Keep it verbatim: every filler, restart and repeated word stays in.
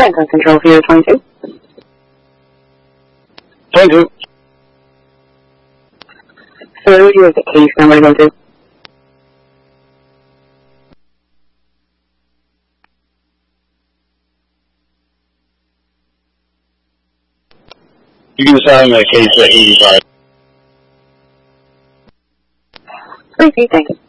Franklin Control for twenty-two. twenty-two. So you have the case number to go to. You can assign the case at eighty-five. Thank you, thank you.